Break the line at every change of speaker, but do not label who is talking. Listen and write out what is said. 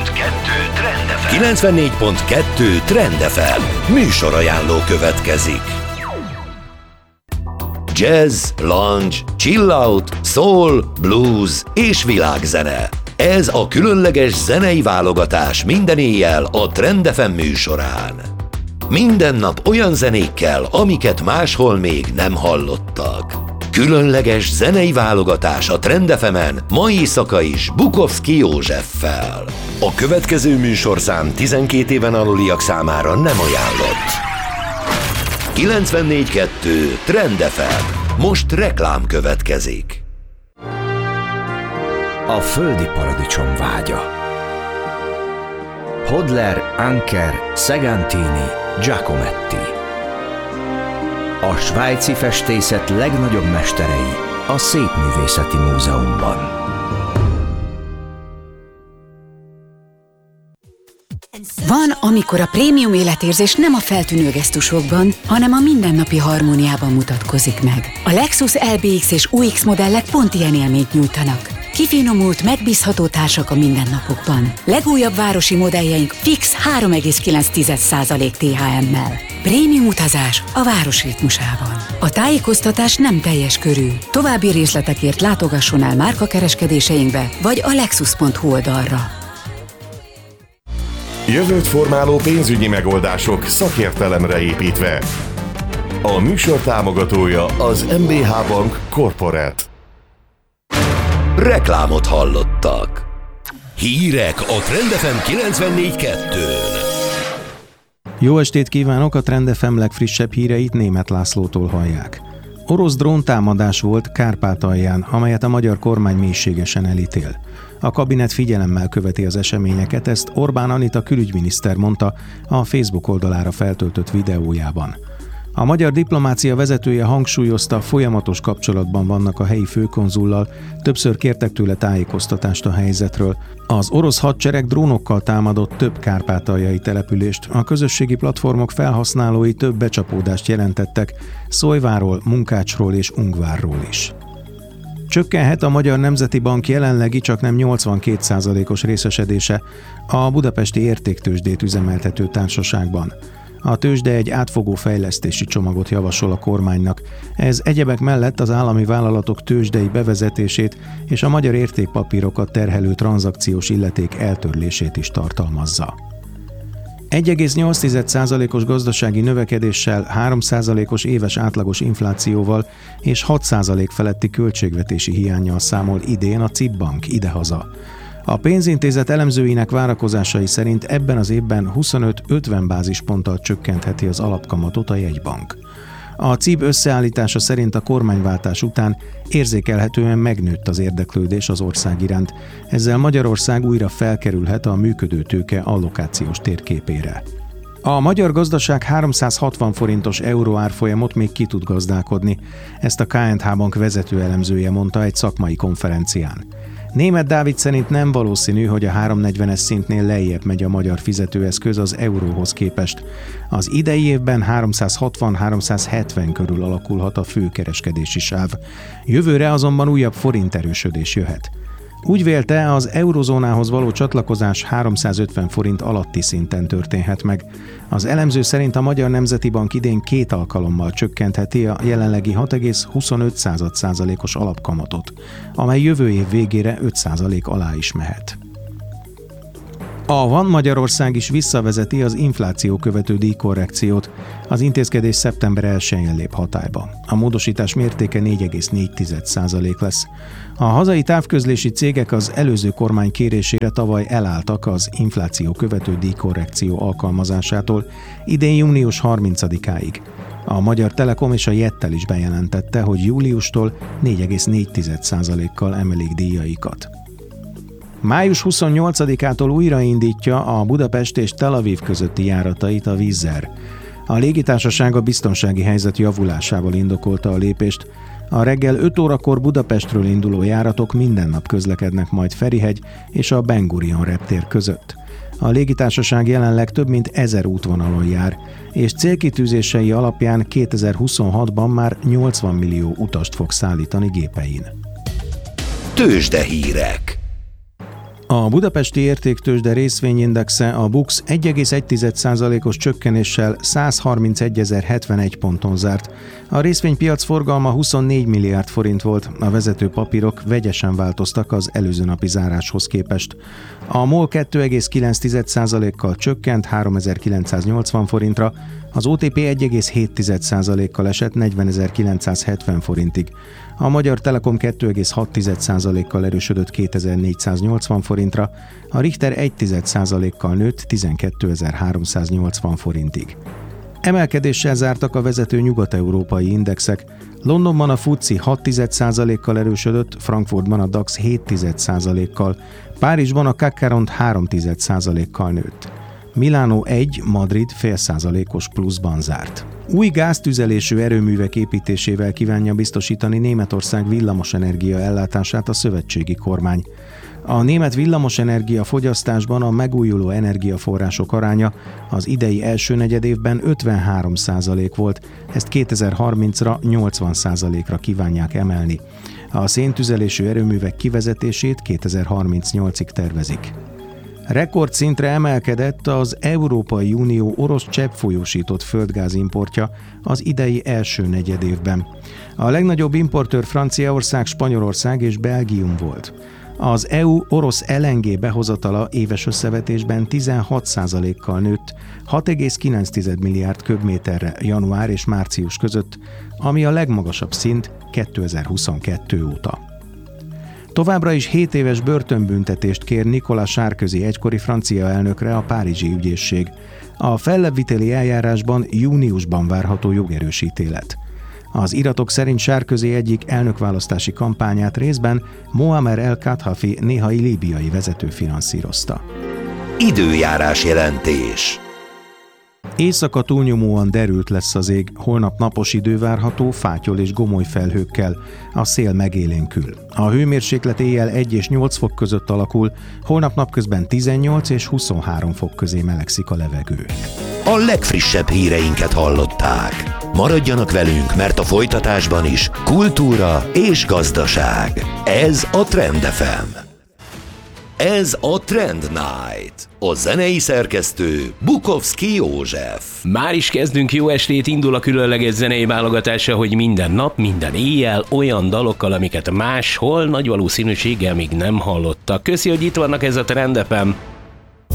Trend FM. 94.2 Trend FM. Műsorajánló következik. Jazz, lounge, chill out, soul, blues és világzene. Ez a különleges zenei válogatás minden éjjel a Trend FM műsorán. Minden nap olyan zenékkel, amiket máshol még nem hallottak. Különleges zenei válogatás a Trend FM-en ma éjszaka is Bukovszki Józseffel. A következő műsorszám 12 éven aluliak számára nem ajánlott. 94.2 Trend FM. Most reklám következik.
A földi paradicsom vágya. Hodler, Anker, Segantini, Giacometti. A svájci festészet legnagyobb mesterei a Szépművészeti Múzeumban.
Van, amikor a prémium életérzés nem a feltűnő gesztusokban, hanem a mindennapi harmóniában mutatkozik meg. A Lexus LBX és UX modellek pont ilyen élményt nyújtanak. Kifinomult, megbízható társak a mindennapokban. Legújabb városi modelljeink fix 3,9% THM-mel. Prémium utazás a város ritmusában. A tájékoztatás nem teljes körű. További részletekért látogasson el márkakereskedéseinkbe, vagy a lexus.hu oldalra.
Jövőt formáló pénzügyi megoldások szakértelemre építve. A műsor támogatója az MBH Bank Corporate.
Reklámot hallottak. Hírek a Trend FM 94.2-n.
Jó estét kívánok, a Trend FM legfrissebb híreit Németh Lászlótól hallják. Orosz dróntámadás volt Kárpátalján, amelyet a magyar kormány mélységesen elítél. A kabinet figyelemmel követi az eseményeket, ezt Orbán Anita külügyminiszter mondta a Facebook oldalára feltöltött videójában. A magyar diplomácia vezetője hangsúlyozta, folyamatos kapcsolatban vannak a helyi főkonzullal, többször kértek tőle tájékoztatást a helyzetről. Az orosz hadsereg drónokkal támadott több kárpátaljai települést, a közösségi platformok felhasználói több becsapódást jelentettek Szólyváról, Munkácsról és Ungvárról is. Csökkenhet a Magyar Nemzeti Bank jelenlegi csaknem 82%-os részesedése a budapesti értéktőzsdét üzemeltető társaságban. A tőzsde egy átfogó fejlesztési csomagot javasol a kormánynak. Ez egyebek mellett az állami vállalatok tőzsdei bevezetését és a magyar értékpapírokat terhelő tranzakciós illeték eltörlését is tartalmazza. 1,8%-os gazdasági növekedéssel, 3%-os éves átlagos inflációval és 6% feletti költségvetési hiánnyal számol idén a CIB Bank idehaza. A pénzintézet elemzőinek várakozásai szerint ebben az évben 25-50 bázisponttal csökkentheti az alapkamatot a jegybank. A CIB összeállítása szerint a kormányváltás után érzékelhetően megnőtt az érdeklődés az ország iránt, ezzel Magyarország újra felkerülhet a működő tőke allokációs térképére. A magyar gazdaság 360 forintos euró árfolyamot még ki tud gazdálkodni, ezt a KNH Bank vezető elemzője mondta egy szakmai konferencián. Németh Dávid szerint nem valószínű, hogy a 340-es szintnél lejjebb megy a magyar fizetőeszköz az euróhoz képest. Az idei évben 360-370 körül alakulhat a főkereskedési sáv. Jövőre azonban újabb forinterősödés jöhet. Úgy vélte, az eurozónához való csatlakozás 350 forint alatti szinten történhet meg. Az elemző szerint a Magyar Nemzeti Bank idén 2 alkalommal csökkentheti a jelenlegi 6,25%-os alapkamatot, amely jövő év végére 5% alá is mehet. A Van Magyarország is visszavezeti az infláció követő díjkorrekciót. Az intézkedés szeptember 1-én lép hatályba. A módosítás mértéke 4,4% lesz. A hazai távközlési cégek az előző kormány kérésére tavaly elálltak az infláció követő díjkorrekció alkalmazásától idén június 30-áig. A Magyar Telekom és a Jettel is bejelentette, hogy júliustól 4,4%-kal emelik díjaikat. Május 28-ától újraindítja a Budapest és Tel Aviv közötti járatait a Wizz Air. A légitársaság a biztonsági helyzet javulásával indokolta a lépést. A reggel 5 órakor Budapestről induló járatok minden nap közlekednek majd Ferihegy és a Ben Gurion reptér között. A légitársaság jelenleg több mint 1000 útvonalon jár, és célkitűzései alapján 2026-ban már 80 millió utast fog szállítani gépein.
Tőzsdehírek.
A budapesti értéktőzsde részvényindexe, a BUX 1,1%-os csökkenéssel 131.071 ponton zárt. A részvénypiac forgalma 24 milliárd forint volt, a vezető papírok vegyesen változtak az előző napi záráshoz képest. A MOL 2,9%-kal csökkent 3980 forintra, az OTP 1,7%-kal esett 40.970 forintig. A Magyar Telekom 2,6%-kal erősödött 2480 forintra, a Richter 1,1%-kal nőtt 12.380 forintig. Emelkedéssel zártak a vezető nyugat-európai indexek. Londonban a FTSE 6,1%-kal erősödött, Frankfurtban a DAX 7,1%-kal, Párizsban a CAC 3,1%-kal nőtt. Milánó 1, Madrid 0,5%-os pluszban zárt. Új gáztüzelésű erőművek építésével kívánja biztosítani Németország villamosenergia ellátását a szövetségi kormány. A német villamosenergia fogyasztásban a megújuló energiaforrások aránya az idei első negyedévben 53% volt, ezt 2030-ra 80%-ra kívánják emelni. A széntüzelésű erőművek kivezetését 2038-ig tervezik. Rekordszintre emelkedett az Európai Unió orosz cseppfolyósított földgázimportja az idei első negyedévben. A legnagyobb importőr Franciaország, Spanyolország és Belgium volt. Az EU orosz LNG behozatala éves összevetésben 16%-kal nőtt, 6,9 milliárd köbméterre január és március között, ami a legmagasabb szint 2022 óta. Továbbra is 7 éves börtönbüntetést kér Nicolas Sarkozy egykori francia elnökre a párizsi ügyészség. A fellebbviteli eljárásban júniusban várható jogerős ítélet. Az iratok szerint Sarkozy egyik elnökválasztási kampányát részben Moamer el-Kadhafi néhai líbiai vezető finanszírozta.
Időjárás jelentés.
Éjszaka túlnyomóan derült lesz az ég, holnap napos idő várható, fátyol és gomoly felhőkkel, a szél megélénkül. A hőmérséklet éjjel 1 és 8 fok között alakul, holnap napközben 18 és 23 fok közé melegszik a levegő.
A legfrissebb híreinket hallották. Maradjanak velünk, mert a folytatásban is kultúra és gazdaság. Ez a Trend FM. Ez a Trend Night. A zenei szerkesztő Bukovszki József.
Már is kezdünk, jó estét, indul a különleges zenei válogatása, hogy minden nap, minden éjjel olyan dalokkal, amiket máshol nagy valószínűséggel még nem hallottak. Köszi, hogy itt vannak, ez a Trend FM.